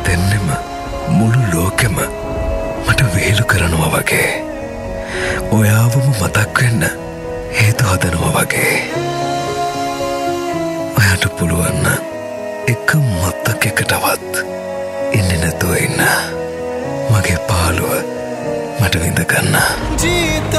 දෙන්නෙම මුළු ලෝකෙම මට වේලු කරනවා වගේ. ඔයාවම මතක් වෙන්න හේතු හදනවා වගේ. ඔයාට පුළුවන් නම් එක මතකයකටවත් ඉන්නේ නැතුව ඉන්න. මගේ පාළුව මට විඳ ගන්න.